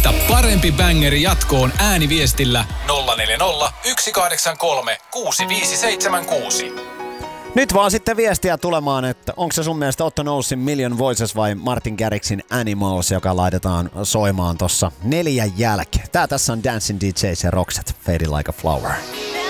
Soita parempi bängeri jatkoon ääniviestillä 040 183 6576. Nyt vaan sitten viestiä tulemaan, että onko se sun mielestä Otto Nosein Million Voices vai Martin Garrixin Animals, joka laitetaan soimaan tossa 4 jälkeen. Tää tässä on Dancing DJs ja Roxette, Fading Like a Flower.